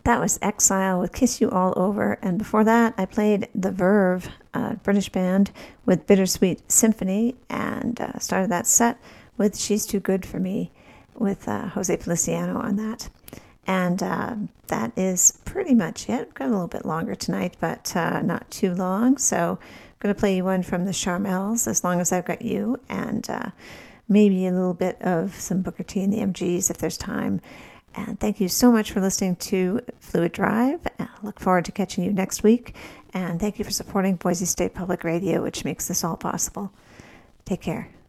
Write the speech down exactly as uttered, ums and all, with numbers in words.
That was Exile with Kiss You All Over. And before that, I played The Verve, a British band, with Bittersweet Symphony, and uh, started that set with She's Too Good For Me with uh, Jose Feliciano on that. And uh, that is pretty much it. Got a little bit longer tonight, but uh, not too long. So I'm going to play you one from the Charmels, As Long As I've Got You, and uh, maybe a little bit of some Booker T and the M Gs if there's time. And thank you so much for listening to Fluid Drive. I look forward to catching you next week. And thank you for supporting Boise State Public Radio, which makes this all possible. Take care.